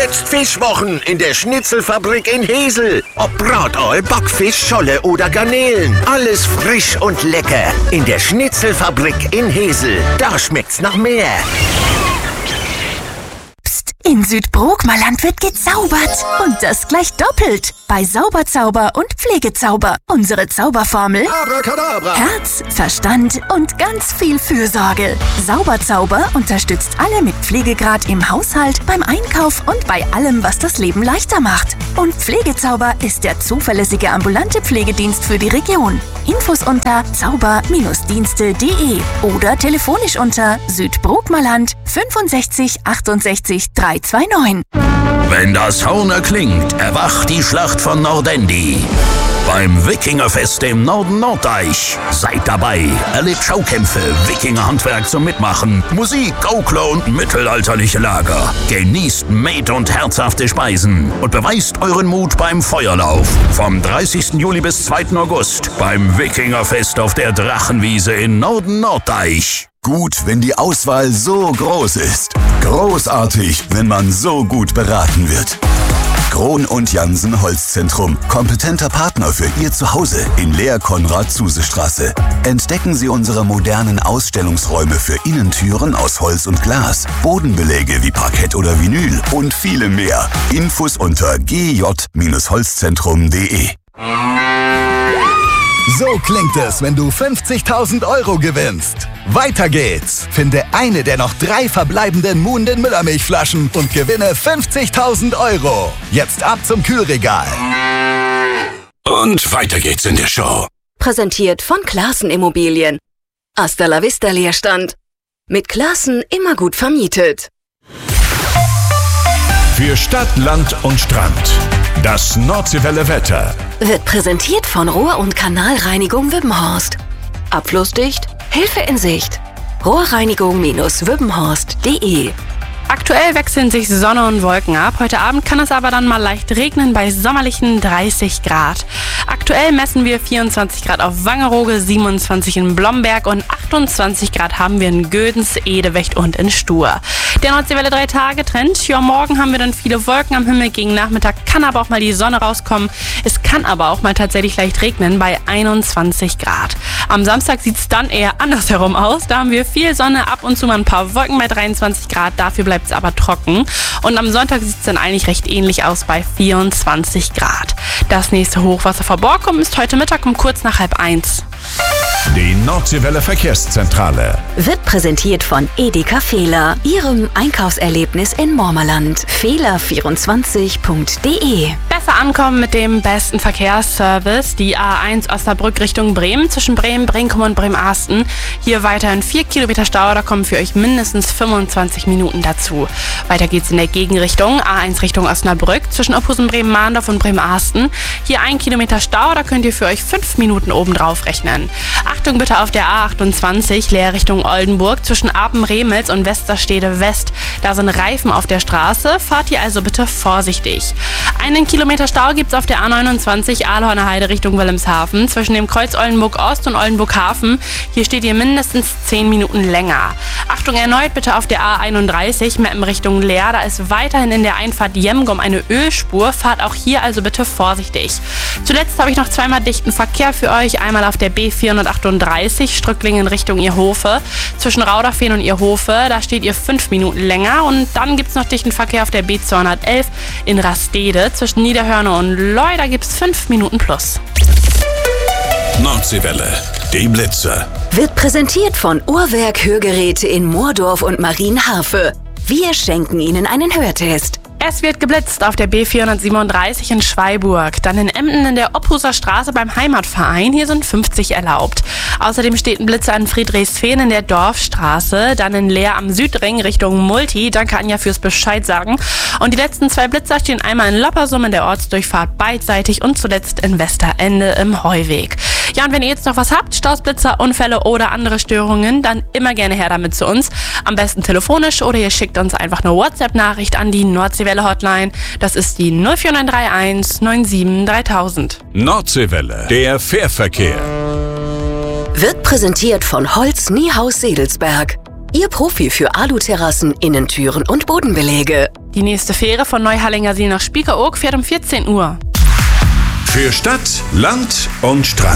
Jetzt Fischwochen in der Schnitzelfabrik in Hesel. Ob Brataal, Backfisch, Scholle oder Garnelen. Alles frisch und lecker. In der Schnitzelfabrik in Hesel. Da schmeckt's nach mehr. In Südbrookmerland wird gezaubert. Und das gleich doppelt. Bei Sauberzauber und Pflegezauber. Unsere Zauberformel: Abracadabra. Herz, Verstand und ganz viel Fürsorge. Sauberzauber unterstützt alle mit Pflegegrad im Haushalt, beim Einkauf und bei allem, was das Leben leichter macht. Und Pflegezauber ist der zuverlässige ambulante Pflegedienst für die Region. Infos unter zauber-dienste.de oder telefonisch unter Südbrookmerland 65 68 329. Wenn das Horn erklingt, erwacht die Schlacht von Nordendi. Beim Wikingerfest im Norden Norddeich. Seid dabei, erlebt Schaukämpfe, Wikingerhandwerk zum Mitmachen, Musik, Gaukler und mittelalterliche Lager. Genießt Met- und herzhafte Speisen und beweist euren Mut beim Feuerlauf. Vom 30. Juli bis 2. August beim Wikingerfest auf der Drachenwiese in Norden Norddeich. Gut, wenn die Auswahl so groß ist. Großartig, wenn man so gut beraten wird. Krohn und Jansen Holzzentrum. Kompetenter Partner für Ihr Zuhause in Lehr-Konrad-Zuse-Straße. Entdecken Sie unsere modernen Ausstellungsräume für Innentüren aus Holz und Glas, Bodenbeläge wie Parkett oder Vinyl und viele mehr. Infos unter gj-holzzentrum.de. So klingt es, wenn du 50.000 Euro gewinnst. Weiter geht's. Finde eine der noch 3 verbleibenden Muhnden Müllermilchflaschen und gewinne 50.000 Euro. Jetzt ab zum Kühlregal. Und weiter geht's in der Show. Präsentiert von Classen Immobilien. Hasta la vista Leerstand. Mit Classen immer gut vermietet. Für Stadt, Land und Strand. Das Nordseewelle Wetter Wird präsentiert von Rohr- und Kanalreinigung Wippenhorst. Abflussdicht, Hilfe in Sicht. Rohrreinigung-wippenhorst.de. Aktuell wechseln sich Sonne und Wolken ab. Heute Abend kann es aber dann mal leicht regnen bei sommerlichen 30 Grad. Aktuell messen wir 24 Grad auf Wangerooge, 27 in Blomberg und 28 Grad haben wir in Gödens, Edewecht und in Stur. Der Nordseewelle 3-Tage-Trend. Ja, morgen haben wir dann viele Wolken am Himmel. Gegen Nachmittag kann aber auch mal die Sonne rauskommen. Es kann aber auch mal tatsächlich leicht regnen bei 21 Grad. Am Samstag sieht es dann eher andersherum aus. Da haben wir viel Sonne, ab und zu mal ein paar Wolken bei 23 Grad. Dafür bleibt es aber trocken. Und am Sonntag sieht es dann eigentlich recht ähnlich aus bei 24 Grad. Das nächste Hochwasser vor Borkum ist heute Mittag um kurz nach 12:30. Die Nordseewelle Verkehrszentrale Wird präsentiert von Edeka Fehler, Ihrem Einkaufserlebnis in Mormerland. Fehler24.de. Besser ankommen mit dem besten Verkehrsservice. Die A1 Osnabrück Richtung Bremen, zwischen Bremen, Brinkum und Bremerhaven. Hier weiterhin 4 Kilometer Stau, da kommen für euch mindestens 25 Minuten dazu. Weiter geht's in der Gegenrichtung, A1 Richtung Osnabrück, zwischen Ophusen, Bremen-Mahndorf und Bremerhaven. Hier 1 Kilometer Stau, da könnt ihr für euch 5 Minuten obendrauf rechnen. Achtung bitte auf der A28, Leer Richtung Oldenburg, zwischen Apen-Remels und Westerstede West. Da sind Reifen auf der Straße, fahrt ihr also bitte vorsichtig. 1 Kilometer Stau gibt's auf der A29, Aalhorner Heide Richtung Wilhelmshaven, zwischen dem Kreuz Oldenburg Ost und Oldenburg Hafen. Hier steht ihr mindestens 10 Minuten länger. Achtung erneut bitte auf der A31, Meppen Richtung Leer, da ist weiterhin in der Einfahrt Jemgum eine Ölspur, fahrt auch hier also bitte vorsichtig. Zuletzt habe ich noch zweimal dichten Verkehr für euch, einmal auf der B438, Strücklingen Richtung Ierhofe, zwischen Rauderfehn und Ierhofe, da steht ihr 5 Minuten länger und dann gibt es noch dichten Verkehr auf der B211 in Rastede, zwischen Niederhörne und Leu, da gibt es 5 Minuten plus. Nordseewelle, die Blitze. Wird präsentiert von Uhrwerk Hörgeräte in Moordorf und Marienhafe. Wir schenken Ihnen einen Hörtest. Es wird geblitzt auf der B437 in Schweiburg, dann in Emden in der Ophuser Straße beim Heimatverein, hier sind 50 erlaubt. Außerdem steht ein Blitzer in Friedrichsfehn in der Dorfstraße, dann in Leer am Südring Richtung Multi, danke Anja fürs Bescheid sagen. Und die letzten 2 Blitzer stehen einmal in Loppersum in der Ortsdurchfahrt beidseitig und zuletzt in Westerende im Heuweg. Ja, und wenn ihr jetzt noch was habt, Staus, Blitzer, Unfälle oder andere Störungen, dann immer gerne her damit zu uns. Am besten telefonisch oder ihr schickt uns einfach eine WhatsApp-Nachricht an die Nordseewelle-Hotline. Das ist die 04931 97 3000. Nordseewelle, der Fährverkehr. Wird präsentiert von Holz Niehaus Sedelsberg. Ihr Profi für Aluterrassen, Innentüren und Bodenbeläge. Die nächste Fähre von Neuhallingersee nach Spiekeroog fährt um 14 Uhr. Für Stadt, Land und Strand.